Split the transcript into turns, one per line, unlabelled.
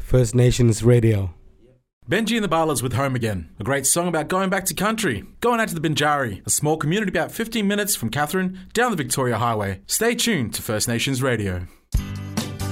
First Nations Radio.
Benji and the Barlas with Home Again, a great song about going back to country, going out to the Binjari, a small community about 15 minutes from Katherine down the Victoria Highway. Stay tuned to First Nations Radio.